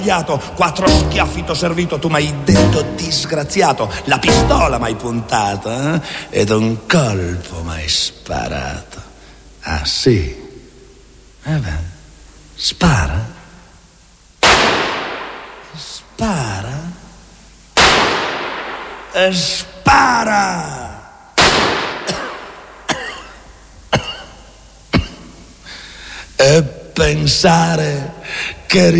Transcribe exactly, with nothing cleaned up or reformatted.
Quattro schiaffi t'ho servito, tu m'hai detto disgraziato. La pistola m'hai puntata, eh? Ed un colpo m'hai sparato. Ah sì? Eh beh, spara. Spara. E spara. E pensare che